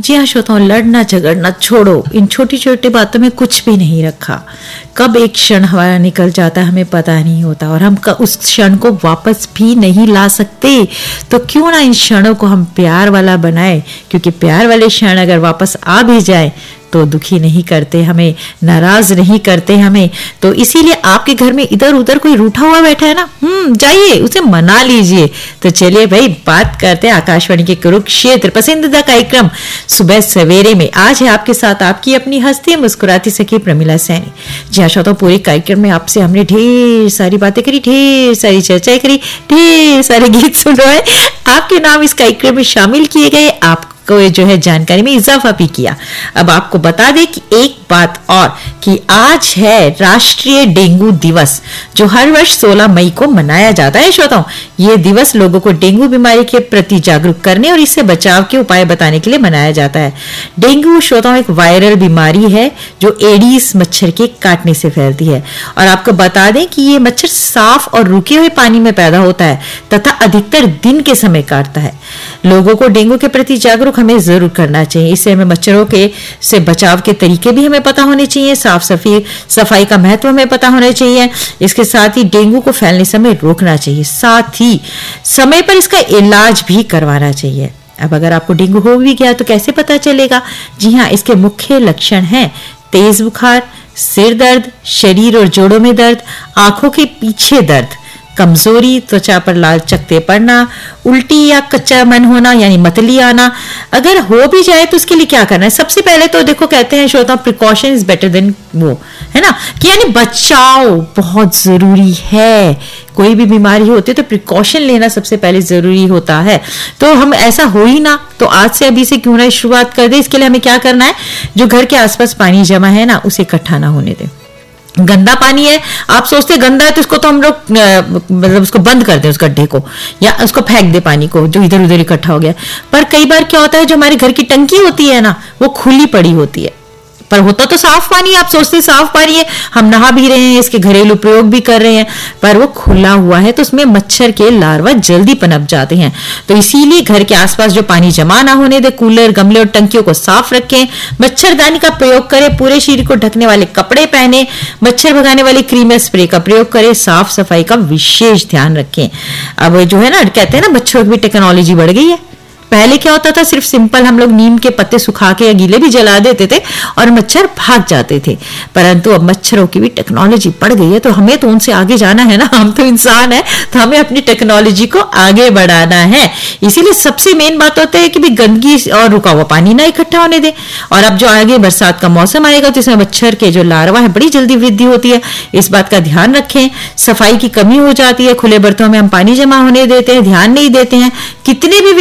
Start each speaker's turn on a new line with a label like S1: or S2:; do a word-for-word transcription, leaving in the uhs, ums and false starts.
S1: जी हाँ श्रोताओं, लड़ना झगड़ना छोड़ो, इन छोटी छोटी बातों में कुछ भी नहीं रखा। कब एक क्षण हमारा निकल जाता है हमें पता नहीं होता, और हम उस क्षण को वापस भी नहीं ला सकते। तो क्यों ना इन क्षणों को हम प्यार वाला बनाए, क्योंकि प्यार वाले क्षण अगर वापस आ भी जाए तो दुखी नहीं करते हमें, नाराज नहीं करते हमें। तो इसीलिए आपके घर में इधर उधर कोई रूठा हुआ बैठा है ना, हम्म जाइए उसे मना लीजिए। तो चलिए भाई बात करते हैं आकाशवाणी के कुरुक्षेत्र पसंदीदा कार्यक्रम सुबह सवेरे में। आज है आपके साथ आपकी अपनी हंसती मुस्कुराती सखी प्रमिला सैनी। जी हाँ श्रोताओं, पूरे कार्यक्रम में आपसे हमने ढेर सारी बातें करी, ढेर सारी चर्चाएं करी, ढेर सारे गीत सुनवाए, आपके नाम इस कार्यक्रम में शामिल किए गए, आप को जो है जानकारी में इजाफा भी किया। अब आपको बता दें कि एक बात और कि आज है राष्ट्रीय डेंगू दिवस, जो हर वर्ष सोलह मई को मनाया जाता है। श्रोताओं, ये दिवस लोगों को डेंगू बीमारी के प्रति जागरूक करने और इससे बचाव के उपाय बताने के लिए मनाया जाता है। डेंगू श्रोताओं एक वायरल बीमारी है जो एडीज मच्छर के काटने से फैलती है, और आपको बता दें कि ये मच्छर साफ और रुके हुए पानी में पैदा होता है तथा अधिकतर दिन के समय काटता है। लोगों को डेंगू के प्रति जागरूक हमें जरूर करना चाहिए। इससे हमें मच्छरों के से बचाव के तरीके भी हमें पता होने चाहिए, साफ सफाई सफाई का महत्व हमें पता होना चाहिए। इसके साथ ही डेंगू को फैलने से हमें रोकना चाहिए, साथ ही समय पर इसका इलाज भी करवाना चाहिए। अब अगर आपको डेंगू हो भी गया तो कैसे पता चलेगा? जी हाँ, इसके मुख्य लक्षण हैं तेज बुखार, सिर दर्द, शरीर और जोड़ों में दर्द, आंखों के पीछे दर्द, कमजोरी, त्वचा पर लाल चकत्ते पड़ना, उल्टी या कच्चा मन होना यानी मतली आना। अगर हो भी जाए तो उसके लिए क्या करना है? सबसे पहले तो देखो कहते हैं श्रोता, प्रिकॉशन इज बेटर देन वो, है ना, कि यानी बचाव बहुत जरूरी है। कोई भी बीमारी होती है तो प्रिकॉशन लेना सबसे पहले जरूरी होता है। तो हम ऐसा हो ही ना, तो आज से अभी से क्यों ना शुरुआत कर दे। इसके लिए हमें क्या करना है? जो घर के आसपास पानी जमा है ना, उसे इकट्ठा ना होने दें। गंदा पानी है, आप सोचते हैं गंदा है तो इसको तो हम लोग मतलब उसको बंद कर दें, उस गड्ढे को, या उसको फेंक दे पानी को जो इधर उधर इकट्ठा हो गया। पर कई बार क्या होता है, जो हमारे घर की टंकी होती है ना, वो खुली पड़ी होती है, पर होता तो साफ पानी। आप सोचते साफ पानी है, हम नहा भी रहे हैं, इसके घरेलू प्रयोग भी कर रहे हैं, पर वो खुला हुआ है तो उसमें मच्छर के लार्वा जल्दी पनप जाते हैं। तो इसीलिए घर के आसपास जो पानी जमा ना होने दे, कूलर, गमले और टंकियों को साफ रखें, मच्छरदानी का प्रयोग करें, पूरे शरीर को ढकने वाले कपड़े पहने, मच्छर भगाने वाली क्रीम या स्प्रे का प्रयोग करें, साफ सफाई का विशेष ध्यान रखें। अब जो है ना, कहते हैं ना मच्छरों की भी टेक्नोलॉजी बढ़ गई है। पहले क्या होता था, सिर्फ सिंपल हम लोग नीम के पत्ते सुखा के या गीले भी जला देते थे और मच्छर भाग जाते थे, परंतु अब मच्छरों की भी टेक्नोलॉजी बढ़ गई है। तो हमें तो उनसे आगे जाना है ना, हम तो इंसान है, तो हमें अपनी टेक्नोलॉजी को आगे बढ़ाना है। इसीलिए सबसे मेन बात होता है कि भी गंदगी और रुका हुआ पानी ना इकट्ठा होने दे। और अब जो आगे बरसात का मौसम आएगा तो इसमें मच्छर के जो लार्वा है बड़ी जल्दी वृद्धि होती है, इस बात का ध्यान रखें। सफाई की कमी हो जाती है, खुले बर्तनों में हम पानी जमा होने देते हैं, ध्यान नहीं देते हैं। कितने भी